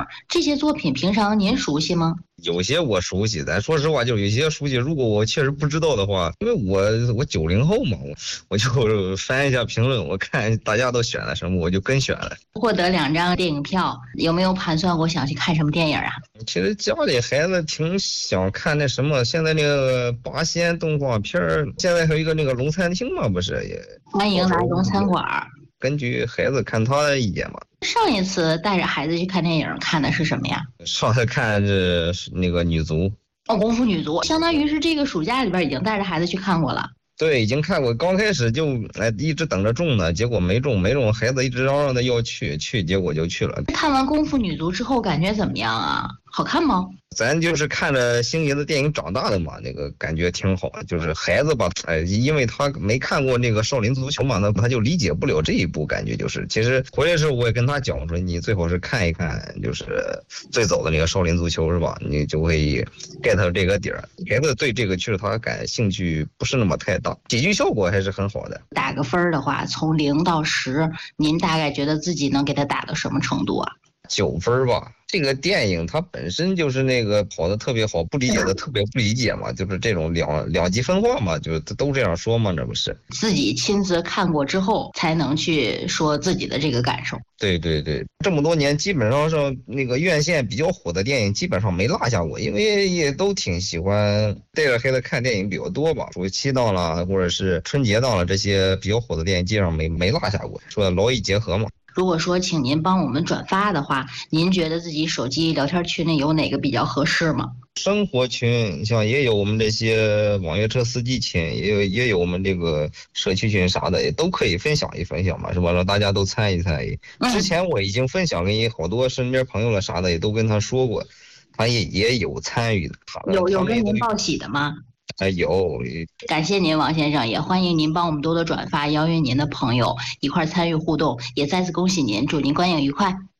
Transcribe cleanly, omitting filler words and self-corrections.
这些作品平常您熟悉吗？ 有些我熟悉，但说实话，就有些熟悉。如果我确实不知道的话，因为我90后嘛，我就翻一下评论，我看大家都选了什么，我就跟选了。 获得2张电影票，有没有盘算过想去看什么电影啊？ 其实家里孩子挺想看那什么，现在那个八仙动画片儿，现在还有一个那个龙餐厅嘛，不是也欢迎来龙餐馆。 根据孩子看他的意见嘛。 上一次带着孩子去看电影看的是什么呀？ 上次看是那个女足。 功夫女足，相当于是这个暑假里边已经带着孩子去看过了。 对，已经看过，刚开始就一直等着中呢，结果没中，孩子一直嚷嚷的要去，结果就去了。 看完功夫女足之后感觉怎么样啊？好看吗？ 咱就是看着星爷的电影长大的嘛，那个感觉挺好。就是孩子吧，因为他没看过那个少林足球嘛，那他就理解不了这一步。感觉就是，其实回来时候我也跟他讲说，你最好是看一看，就是最早的那个少林足球是吧？你就会 get 这个底儿。孩子对这个其实他感兴趣不是那么太大，喜剧效果还是很好的。 打个分的话，从0到10，您大概觉得自己能给他打到什么程度啊 ？9分吧。这个电影它本身就是那个跑得特别好，不理解的特别不理解嘛，就是这种两极分化嘛，就都这样说嘛，这不是自己亲自看过之后才能去说自己的这个感受。 对，这么多年基本上那个院线比较火的电影基本上没落下过，因为也都挺喜欢带着孩子看电影比较多吧，暑期档了或者是春节档了，这些比较火的电影基本上没落下过，说劳逸结合嘛。 如果说请您帮我们转发的话，您觉得自己手机聊天群里有哪个比较合适吗？ 生活群像也有我们这些网约车司机群，也有我们这个社区群啥的，也都可以分享一分享嘛，是吧？让大家都参与参与。之前我已经分享给好多身边朋友了啥的，也都跟他说过，他也有参与的。 有跟您报喜的吗？ 有。 感谢您王先生，也欢迎您帮我们多多转发，邀约您的朋友一块参与互动，也再次恭喜您，祝您观影愉快。